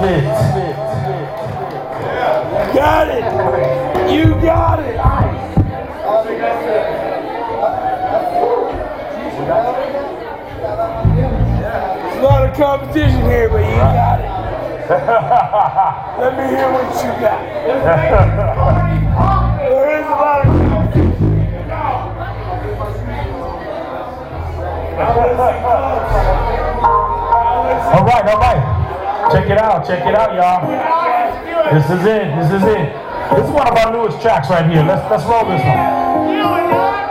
it. Got it. You got it. There's a lot of competition here, but you got it. Let me hear what you got. There is a lot of competition. All right. Check it out, y'all. This is it. This is one of our newest tracks right here. Let's roll this one.